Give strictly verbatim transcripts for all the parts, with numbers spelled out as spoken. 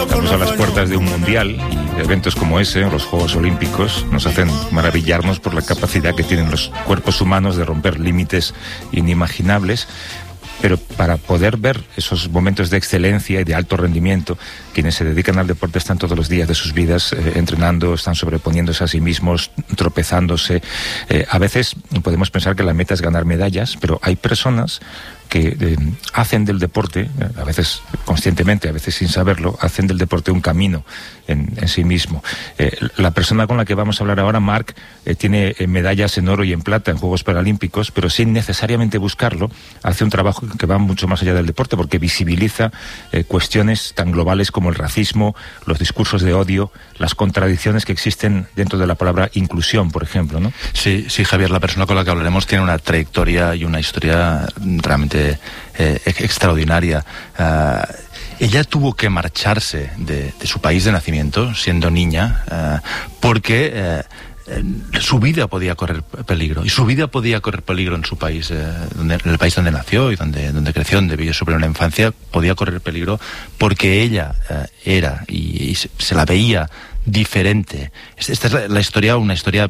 Estamos a las puertas de un mundial y eventos como ese, los Juegos Olímpicos, nos hacen maravillarnos por la capacidad que tienen los cuerpos humanos de romper límites inimaginables. Pero para poder ver esos momentos de excelencia y de alto rendimiento, quienes se dedican al deporte están todos los días de sus vidas eh, entrenando, están sobreponiéndose a sí mismos, tropezándose. Eh, a veces podemos pensar que la meta es ganar medallas, pero hay personas que eh, hacen del deporte, a veces conscientemente, a veces sin saberlo, hacen del deporte un camino en, en sí mismo. Eh, la persona con la que vamos a hablar ahora, Marc, eh, tiene eh, medallas en oro y en plata en Juegos Paralímpicos, pero sin necesariamente buscarlo, hace un trabajo que va mucho más allá del deporte, porque visibiliza eh, cuestiones tan globales como el racismo, los discursos de odio, las contradicciones que existen dentro de la palabra inclusión, por ejemplo, ¿no? Sí, sí, Javier, la persona con la que hablaremos tiene una trayectoria y una historia realmente eh, extraordinaria. Uh, ella tuvo que marcharse de, de su país de nacimiento, siendo niña, uh, porque eh, su vida podía correr peligro, y su vida podía correr peligro en su país, eh, donde, en el país donde nació y donde, donde creció, donde vivió su primera infancia, podía correr peligro porque ella eh, era y, y se, se la veía diferente. Esta es la, la historia, una historia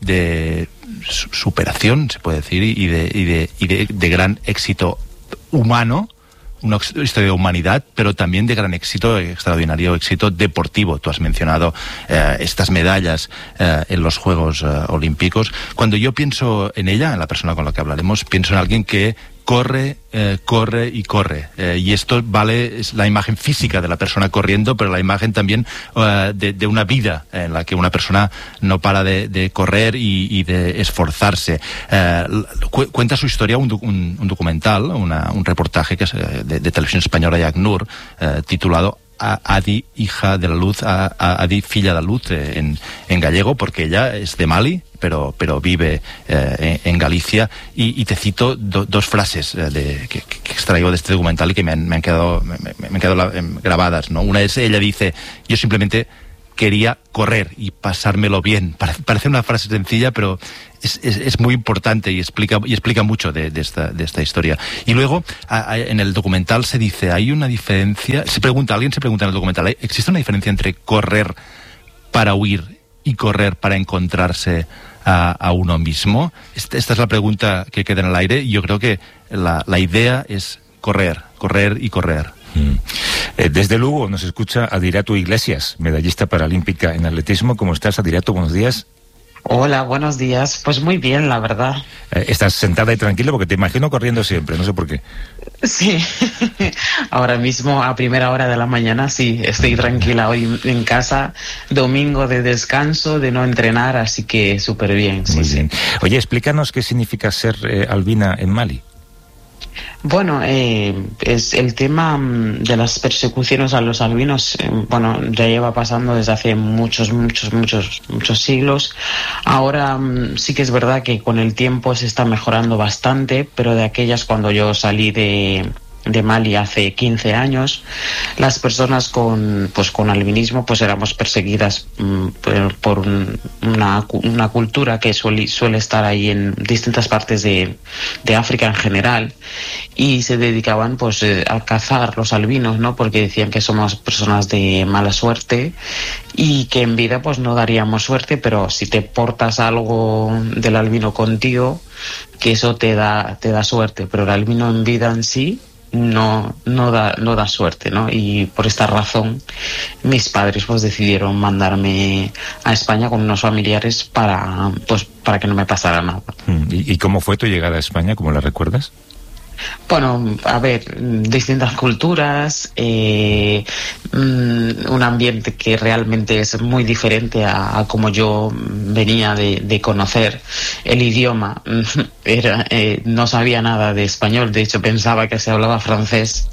de superación, se puede decir, y de, y de, y de, de gran éxito humano, una historia de humanidad, pero también de gran éxito, extraordinario éxito deportivo. Tú has mencionado eh, estas medallas eh, en los Juegos eh, Olímpicos. Cuando yo pienso en ella, en la persona con la que hablaremos, pienso en alguien que corre, eh, corre y corre. Eh, y esto vale, es la imagen física de la persona corriendo, pero la imagen también uh, de, de una vida en la que una persona no para de, de correr y, y de esforzarse. Eh, cu cuenta su historia un, un, un documental, una, un reportaje que es de, de Televisión Española y ACNUR, eh, titulado Adi, hija de la luz, a, a Adi, filla de la luz, eh, en, en gallego, porque ella es de Mali, pero, pero vive eh, en, en Galicia, y, y te cito do, dos frases eh, de, que, que extraigo de este documental y que me han, me han quedado, me, me, me han quedado la, eh, grabadas, ¿no? Una es, ella dice: yo simplemente quería correr y pasármelo bien. Parece, parece una frase sencilla, pero es, es, es muy importante y explica, y explica mucho de, de, esta, de esta historia. Y luego, a, a, en el documental se dice, hay una diferencia, se pregunta, alguien se pregunta en el documental, ¿existe una diferencia entre correr para huir y correr para encontrarse a, a uno mismo? Esta, esta es la pregunta que queda en el aire, y yo creo que la, la idea es correr, correr y correr. Mm. Eh, desde Lugo nos escucha Adirato Iglesias, medallista paralímpica en atletismo. ¿Cómo estás, Adirato? Buenos días. Hola, buenos días. Pues muy bien, la verdad. Eh, estás sentada y tranquila porque te imagino corriendo siempre, no sé por qué. Sí, ahora mismo a primera hora de la mañana sí, estoy tranquila hoy en casa, domingo de descanso, de no entrenar, así que súper bien. Muy sí, bien. Sí. Oye, explícanos qué significa ser eh, albina en Mali. Bueno, eh, es el tema de las persecuciones a los albinos, eh, bueno, ya lleva pasando desde hace muchos, muchos, muchos, muchos siglos. Ahora sí que es verdad que con el tiempo se está mejorando bastante, pero de aquellas cuando yo salí de... de Mali hace quince años, las personas con pues con albinismo pues éramos perseguidas mmm, por, por un, una, una cultura que suele, suele estar ahí en distintas partes de, de África en general, y se dedicaban pues eh, a cazar los albinos, ¿no? Porque decían que somos personas de mala suerte y que en vida pues no daríamos suerte, pero si te portas algo del albino contigo, que eso te da, te da suerte, pero el albino en vida en sí no no da no da suerte, ¿no? Y por esta razón mis padres pues decidieron mandarme a España con unos familiares para pues para que no me pasara nada. ¿Y, y cómo fue tu llegada a España? ¿Cómo la recuerdas? Bueno, a ver, distintas culturas, eh, un ambiente que realmente es muy diferente a, a como yo venía de, de conocer. El idioma, era, eh, no sabía nada de español, de hecho pensaba que se hablaba francés.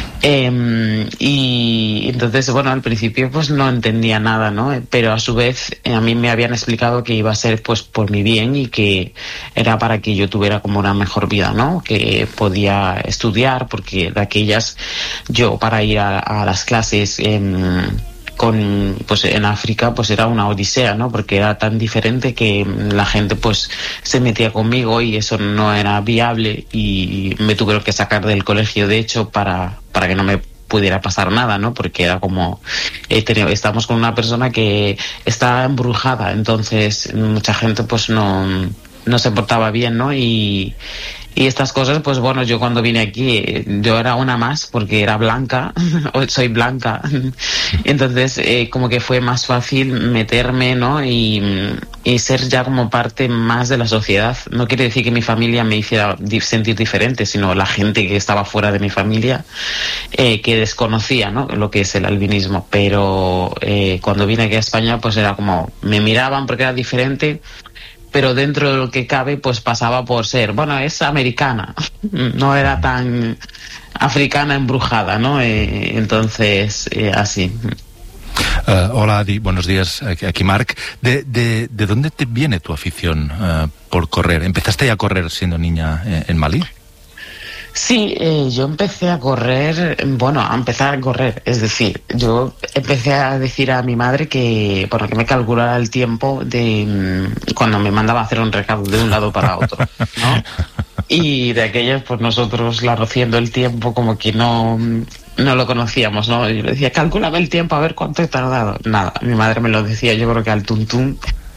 Eh, y entonces, bueno, al principio pues no entendía nada, ¿no? Pero a su vez a mí me habían explicado que iba a ser pues por mi bien y que era para que yo tuviera como una mejor vida, ¿no? Que podía estudiar, porque de aquellas yo para ir a, a las clases en, con pues en África pues era una odisea, ¿no? Porque era tan diferente que la gente pues se metía conmigo y eso no era viable, y me tuvieron que sacar del colegio de hecho para para que no me pudiera pasar nada, ¿no? Porque era como, eh, tenía, estamos con una persona que está embrujada, entonces mucha gente pues no, no se portaba bien, ¿no? Y, y estas cosas, pues bueno, yo cuando vine aquí, yo era una más porque era blanca, soy blanca, entonces eh, como que fue más fácil meterme, ¿no? Y, y ser ya como parte más de la sociedad. No quiere decir que mi familia me hiciera sentir diferente, sino la gente que estaba fuera de mi familia, eh, que desconocía, ¿no? Lo que es el albinismo. Pero eh, cuando vine aquí a España, pues era como, me miraban porque era diferente, pero dentro de lo que cabe, pues pasaba por ser, bueno, es americana, no era tan africana embrujada, ¿no? Eh, entonces, eh, así. Uh, hola, Adi, buenos días, aquí, aquí Marc. ¿De, de, ¿De dónde te viene tu afición uh, por correr? ¿Empezaste ya a correr siendo niña en, en Malí? Sí, eh, yo empecé a correr, bueno, a empezar a correr, es decir, yo empecé a decir a mi madre que, bueno, que me calculara el tiempo de cuando me mandaba a hacer un recado de un lado para otro, ¿no? Y de aquellas, pues nosotros, la rociendo el tiempo, como que no, no lo conocíamos, ¿no? Yo le decía, calcúlame el tiempo a ver cuánto he tardado. Nada, mi madre me lo decía, yo creo que al tuntún.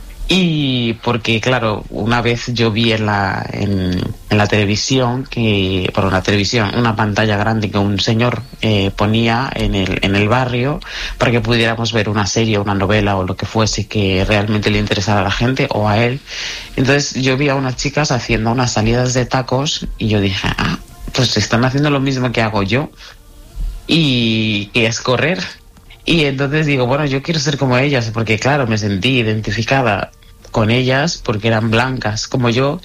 Y porque, claro, una vez yo vi en la, en, en la televisión, que por una televisión, una pantalla grande que un señor eh, ponía en el, en el barrio para que pudiéramos ver una serie, una novela o lo que fuese que realmente le interesara a la gente o a él. Entonces yo vi a unas chicas haciendo unas salidas de tacos y yo dije, ah, pues están haciendo lo mismo que hago yo, y que es correr. Y entonces digo, bueno, yo quiero ser como ellas, porque claro, me sentí identificada con ellas porque eran blancas como yo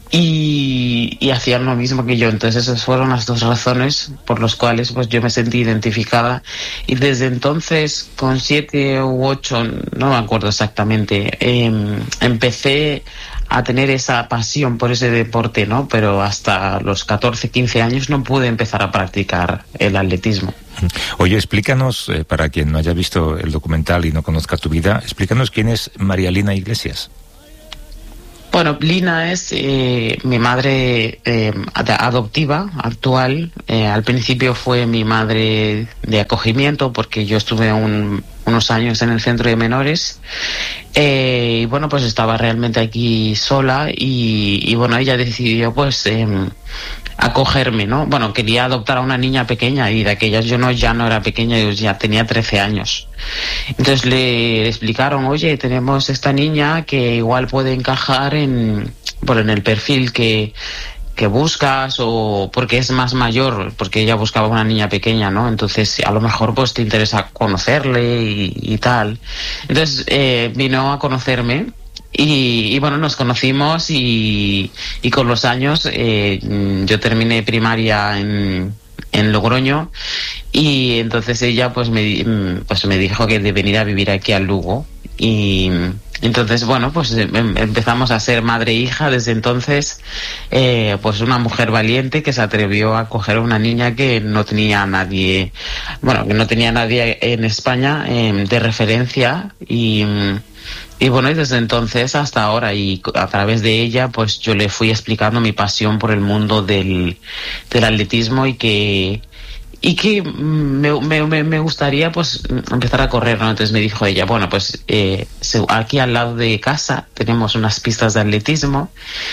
y, y hacían lo mismo que yo. Entonces esas fueron las dos razones por las cuales pues yo me sentí identificada, y desde entonces, con siete u ocho, no me acuerdo exactamente, eh, empecé a tener esa pasión por ese deporte, ¿no? Pero hasta los catorce, quince años no pude empezar a practicar el atletismo. Oye, explícanos, eh, para quien no haya visto el documental y no conozca tu vida, explícanos quién es María Lina Iglesias. Bueno, Lina es eh, mi madre eh, adoptiva actual. Eh, al principio fue mi madre de acogimiento porque yo estuve un, unos años en el centro de menores. Eh, y bueno, pues estaba realmente aquí sola y, y bueno, ella decidió pues eh, acogerme, ¿no? Bueno, quería adoptar a una niña pequeña y de aquellas yo no ya no era pequeña, yo ya tenía trece años. Entonces le explicaron, oye, tenemos esta niña que igual puede encajar en, bueno, en el perfil que, que buscas, o porque es más mayor, porque ella buscaba una niña pequeña, ¿no? Entonces a lo mejor pues te interesa conocerle y, y tal. Entonces eh, vino a conocerme. Y, y bueno, nos conocimos y, y con los años eh, yo terminé primaria en, en Logroño, y entonces ella pues me, pues me dijo que de venir a vivir aquí a Lugo, y entonces bueno, pues empezamos a ser madre e hija. Desde entonces eh, pues una mujer valiente que se atrevió a coger a una niña que no tenía nadie, bueno, que no tenía nadie en España eh, de referencia, y Y bueno, y desde entonces hasta ahora, y a través de ella, pues yo le fui explicando mi pasión por el mundo del, del atletismo, y que y que me, me, me gustaría pues empezar a correr, ¿no? Entonces me dijo ella, bueno, pues eh, aquí al lado de casa tenemos unas pistas de atletismo,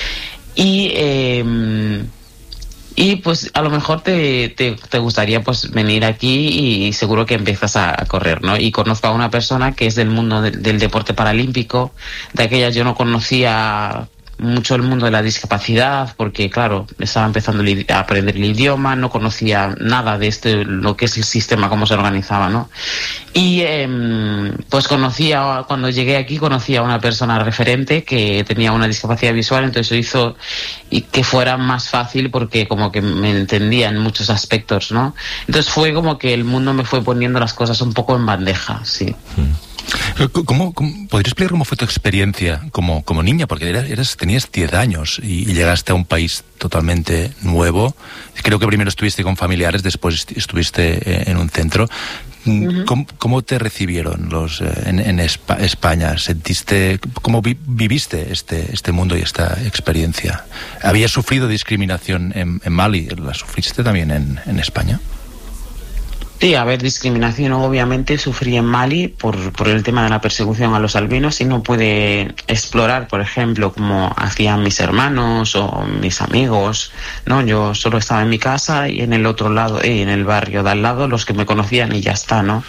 y eh, y pues a lo mejor te, te, te gustaría pues venir aquí y seguro que empiezas a, a correr, ¿no? Y conozco a una persona que es del mundo de, del deporte paralímpico. De aquellas yo no conocía mucho el mundo de la discapacidad porque, claro, estaba empezando a aprender el idioma, no conocía nada de este, lo que es el sistema, cómo se organizaba, ¿no? Y eh, pues conocía, cuando llegué aquí conocí a una persona referente que tenía una discapacidad visual, entonces eso hizo y que fuera más fácil porque como que me entendía en muchos aspectos, ¿no? Entonces fue como que el mundo me fue poniendo las cosas un poco en bandeja, sí. ¿Cómo, cómo, ¿Podrías explicar cómo fue tu experiencia como, como niña? Porque eras, eras, tenías diez años y, y llegaste a un país totalmente nuevo. Creo que primero estuviste con familiares, después estuviste en un centro. Uh-huh. ¿Cómo, ¿Cómo te recibieron los en, en España? ¿Sentiste, cómo vi, viviste este, este mundo y esta experiencia? ¿Habías sufrido discriminación en, en Mali? ¿La sufriste también en, en España? Sí, a ver, discriminación obviamente sufrí en Mali por, por el tema de la persecución a los albinos y no pude explorar, por ejemplo, como hacían mis hermanos o mis amigos, ¿no? Yo solo estaba en mi casa y en el otro lado, eh, en el barrio de al lado, los que me conocían y ya está, ¿no?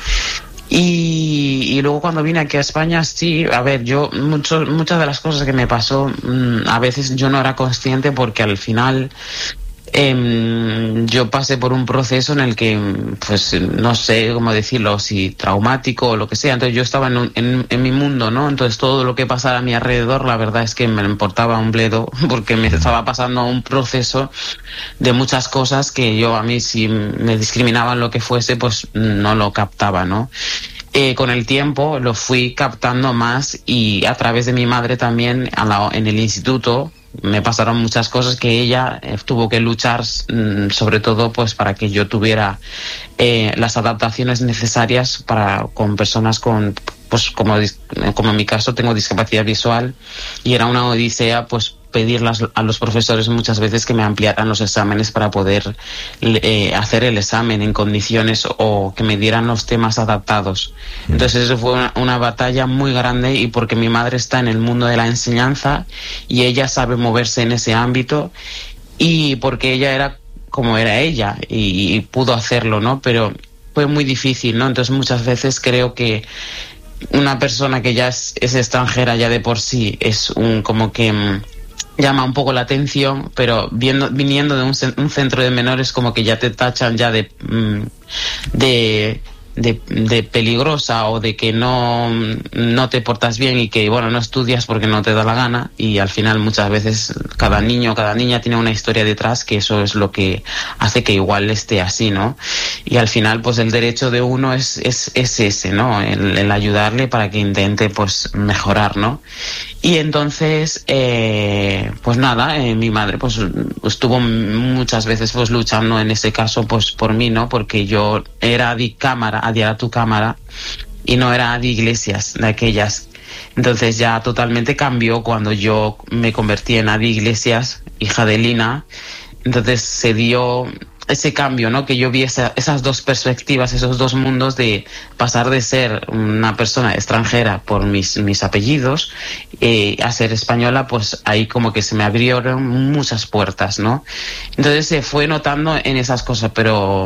Y, y luego cuando vine aquí a España, sí, a ver, yo, mucho, muchas de las cosas que me pasó, mmm, a veces yo no era consciente porque al final... Eh, yo pasé por un proceso en el que, pues, no sé cómo decirlo, si traumático o lo que sea. Entonces yo estaba en, un, en, en mi mundo, ¿no? Entonces todo lo que pasara a mi alrededor, la verdad es que me importaba un bledo, porque me estaba pasando un proceso de muchas cosas que yo, a mí, si me discriminaban lo que fuese, pues no lo captaba, ¿no? Eh, con el tiempo lo fui captando más y a través de mi madre también a la, en el instituto me pasaron muchas cosas que ella eh, tuvo que luchar mm, sobre todo pues para que yo tuviera eh, las adaptaciones necesarias para con personas con pues como, como en mi caso tengo discapacidad visual y era una odisea pues pedirlas a los profesores muchas veces que me ampliaran los exámenes para poder eh, hacer el examen en condiciones o que me dieran los temas adaptados. Entonces eso fue una, una batalla muy grande y porque mi madre está en el mundo de la enseñanza y ella sabe moverse en ese ámbito y porque ella era como era ella y, y pudo hacerlo, ¿no? Pero fue muy difícil, ¿no? Entonces muchas veces creo que una persona que ya es, es extranjera ya de por sí es un como que mmm, llama un poco la atención, pero viendo, viniendo de un, un centro de menores como que ya te tachan ya de de, de de peligrosa o de que no, no te portas bien y que bueno no estudias porque no te da la gana y al final muchas veces cada niño o cada niña tiene una historia detrás que eso es lo que hace que igual esté así, ¿no? Y al final pues el derecho de uno es, es, es ese, ¿no? El, el ayudarle para que intente pues mejorar, ¿no? Y entonces, eh, pues nada, eh, mi madre pues estuvo muchas veces pues luchando en ese caso pues por mí, ¿no? Porque yo era de cámara, a tu cámara, y no era de Iglesias, de aquellas. Entonces ya totalmente cambió cuando yo me convertí en Adi Iglesias, hija de Lina. Entonces se dio ese cambio, ¿no? Que yo vi esa, esas dos perspectivas, esos dos mundos de pasar de ser una persona extranjera por mis, mis apellidos eh, a ser española, pues ahí como que se me abrieron muchas puertas, ¿no? Entonces se fue notando en esas cosas, pero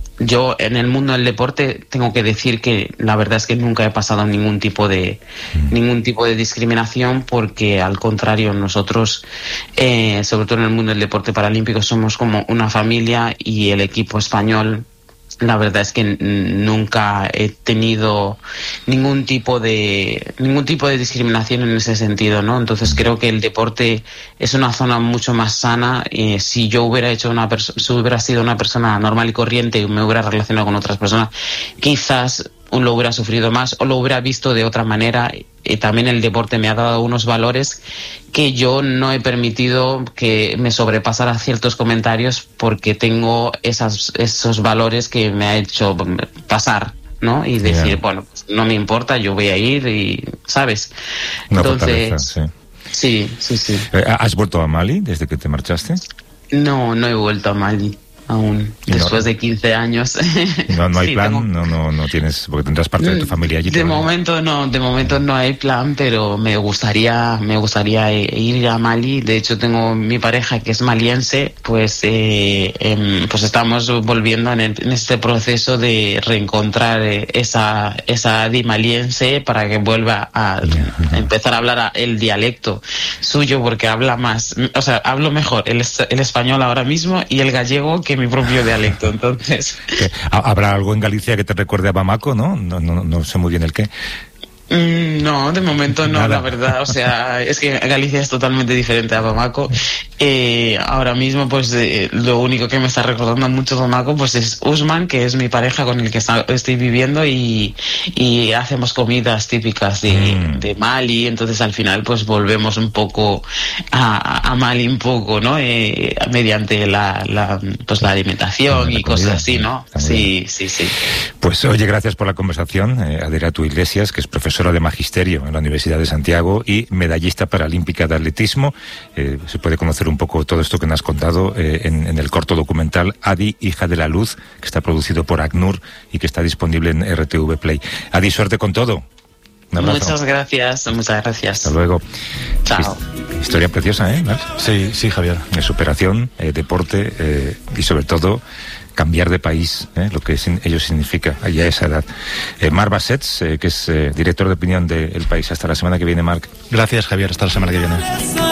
yo en el mundo del deporte tengo que decir que la verdad es que nunca he pasado ningún tipo de ningún tipo de discriminación porque al contrario nosotros eh, sobre todo en el mundo del deporte paralímpico somos como una familia y el equipo español la verdad es que nunca he tenido ningún tipo de ningún tipo de discriminación en ese sentido, ¿no? Entonces creo que el deporte es una zona mucho más sana. Eh, si yo hubiera hecho una perso- si hubiera sido una persona normal y corriente y me hubiera relacionado con otras personas, quizás lo hubiera sufrido más o lo hubiera visto de otra manera. Y también el deporte me ha dado unos valores que yo no he permitido que me sobrepasara ciertos comentarios porque tengo esas, esos valores que me ha hecho pasar, ¿no? Y decir, yeah. bueno, pues no me importa, yo voy a ir y, ¿sabes? Una Entonces, fortaleza, sí. Sí, sí, sí. ¿Has vuelto a Mali desde que te marchaste? No, no he vuelto a Mali. Aún, después no, de quince años. No, no hay sí, plan, tengo... no, no, no tienes, porque tendrás parte de tu familia allí. De todavía. momento no, de momento no hay plan, pero me gustaría, me gustaría ir a Mali. De hecho tengo mi pareja que es maliense, pues, eh, eh, pues estamos volviendo en, el, en este proceso de reencontrar esa, esa Adi maliense para que vuelva a, a empezar a hablar a, el dialecto suyo, porque habla más, o sea, hablo mejor el, el español ahora mismo y el gallego que mi propio dialecto, entonces. ¿Habrá algo en Galicia que te recuerde a Bamako, no? No, no, no sé muy bien el qué. No, de momento no, Nada. La verdad, o sea, es que Galicia es totalmente diferente a Bamako. Eh, ahora mismo, pues, eh, lo único que me está recordando mucho Bamako, pues, es Usman, que es mi pareja con el que está, estoy viviendo y, y hacemos comidas típicas de, mm. de Mali, entonces al final, pues, volvemos un poco a, a Mali un poco, ¿no? Eh, mediante la, la, pues, la alimentación la y comida, cosas así, ¿no? Sí, sí, sí. Pues, oye, gracias por la conversación, eh, Aderatu Iglesias, que es profesora profesora de magisterio en la Universidad de Santiago y medallista paralímpica de atletismo. Eh, se puede conocer un poco todo esto que nos has contado eh, en, en el corto documental Adi, hija de la luz, que está producido por ACNUR y que está disponible en R T V Play. Adi, suerte con todo. Un abrazo. Muchas gracias, muchas gracias. Hasta luego. Chao. Historia preciosa, ¿eh? Sí, sí, Javier. De superación, eh, deporte eh, y sobre todo cambiar de país, ¿eh? Lo que sin, ello significa allá a esa edad. Eh, Marc Bassets, eh, que es eh, director de opinión de El País. Hasta la semana que viene, Marc. Gracias, Javier. Hasta la semana que viene.